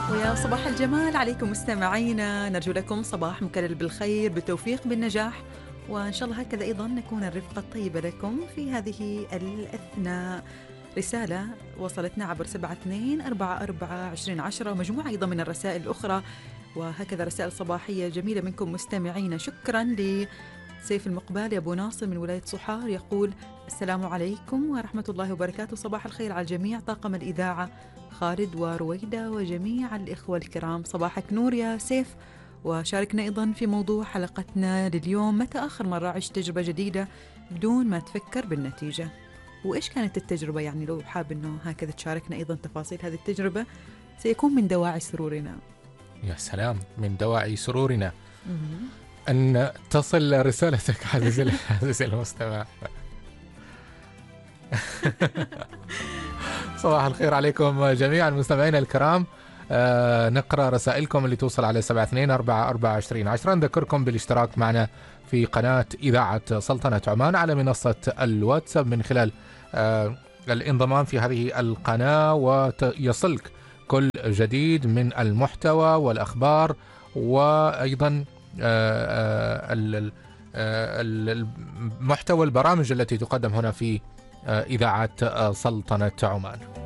ويا صباح الجمال عليكم مستمعينا، نرجو لكم صباح مكلل بالخير بالتوفيق بالنجاح، وإن شاء الله هكذا أيضا نكون الرفقة الطيبة لكم في هذه الأثناء. رسالة وصلتنا عبر 72442010 ومجموعة أيضا من الرسائل الأخرى، وهكذا رسائل صباحية جميلة منكم مستمعينا. شكرا لسيف المقبال يا أبو ناصر من ولاية صحار، يقول السلام عليكم ورحمة الله وبركاته، صباح الخير على الجميع، طاقم الإذاعة خالد ورويدة وجميع الإخوة الكرام، صباحك نور يا سيف. وشاركنا أيضا في موضوع حلقتنا لليوم، متى آخر مرة عشت تجربة جديدة بدون ما تفكر بالنتيجة؟ وإيش كانت التجربة؟ يعني لو حاب أنه هكذا تشاركنا أيضا تفاصيل هذه التجربة، سيكون من دواعي سرورنا. يا سلام، من دواعي سرورنا أن تصل رسالتك عزيزي المستمع. صباح الخير عليكم جميعا مستمعينا الكرام. نقرأ رسائلكم اللي توصل على 72442010. نذكركم بالاشتراك معنا في قناة إذاعة سلطنة عمان على منصة الواتساب من خلال الانضمام في هذه القناة، ويصلك كل جديد من المحتوى والأخبار، وأيضا المحتوى البرامج التي تقدم هنا في إذاعة سلطنة عمان.